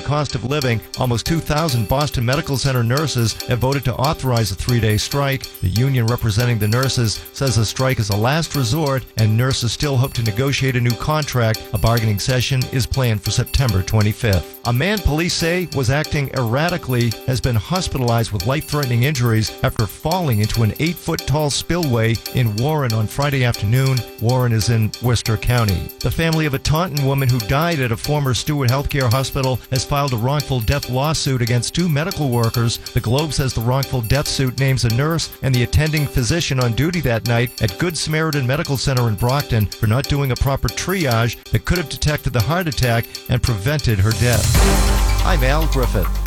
cost of living, almost 2,000 Boston Medical Center nurses have voted to authorize a 3-day strike. The union representing the nurses says a strike is a last resort, and nurses still hope to negotiate a new contract. A bargaining session is planned for September 25th. A man police say was acting erratically has been hospitalized with life-threatening injuries after falling into an 8-foot-tall spillway in Warren on Friday afternoon. Warren is in Worcester County. The family of a Taunton woman who died at a former Stewart Healthcare hospital has filed a wrongful death lawsuit against 2 medical workers. The Globe says the wrongful death suit names a nurse and the attending physician on duty that night at Good Samaritan Medical Center in Brockton for not doing a proper triage that could have detected the heart attack and prevented her death. I'm Al Griffith.